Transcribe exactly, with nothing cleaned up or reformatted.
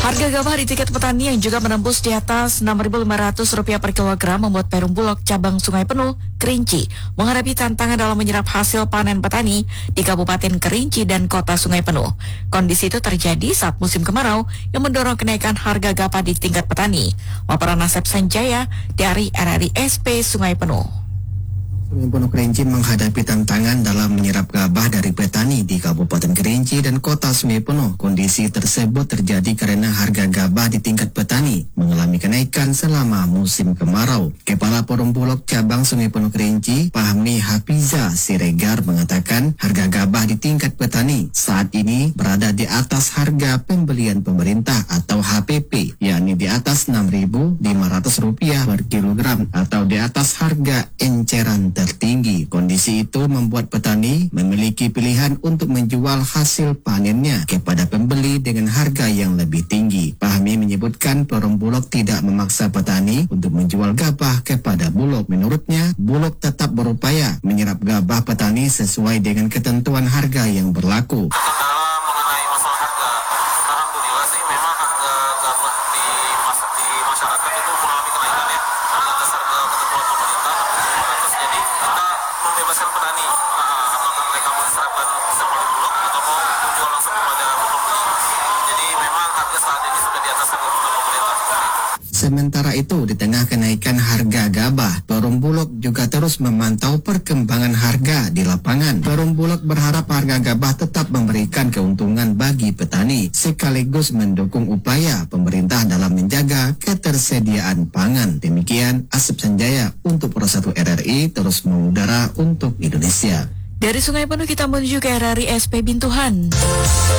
Harga gabah di tingkat petani yang juga menembus di atas enam ribu lima ratus rupiah per kilogram membuat Perum Bulog cabang Sungai Penuh, Kerinci menghadapi tantangan dalam menyerap hasil panen petani di Kabupaten Kerinci dan Kota Sungai Penuh. Kondisi itu terjadi saat musim kemarau yang mendorong kenaikan harga gabah di tingkat petani. Laporan Asep Sanjaya dari R R I S P Sungai Penuh. Sungai Penuh Kerinci menghadapi tantangan dalam menyerap gabah dari petani di Kabupaten Kerinci dan Kota Sungai Penuh. Kondisi tersebut terjadi karena harga gabah di tingkat petani mengalami kenaikan selama musim kemarau. Kepala Perum Bulog Cabang Sungai Penuh Kerinci, Fahmi Hafiza Siregar mengatakan harga gabah di tingkat petani saat ini berada di atas harga pembelian pemerintah atau H P P, yakni di atas enam ribu lima ratus rupiah per kilogram atau di atas harga enceran tertinggi. Kondisi itu membuat petani memiliki pilihan untuk menjual hasil panennya kepada pembeli dengan harga yang lebih tinggi. Fahmi menyebutkan Perum Bulog tidak memaksa petani untuk menjual gabah kepada Bulog. Menurutnya, Bulog tetap berupaya menyerap gabah petani sesuai dengan ketentuan harga yang berlaku. Mengenai masalah harga, alhamdulillah sih memang harga gabah di, mas di masyarakat itu mengalami kenaikan ya. Atas harga ketentuan pemerintah enam ribu lima ratus, jadi kita membebaskan petani. Nah, apakah mereka mau diserahkan sama Bulog atau mau menjual langsung kepada pembeli. Jadi memang harga saat ini sudah di atas harga ketentuan pemerintah. Sementara itu, di tengah kenaikan harga gabah, Perum Bulog juga terus memantau perkembangan harga di lapangan. Perum Bulog berharap harga gabah tetap memberikan keuntungan bagi petani, sekaligus mendukung upaya pemerintah dalam menjaga ketersediaan pangan. Demikian Asep Sanjaya untuk Pro satu R R I terus mengudara untuk Indonesia. Dari Sungai Penuh kita menuju ke R R I S P Bintuhan.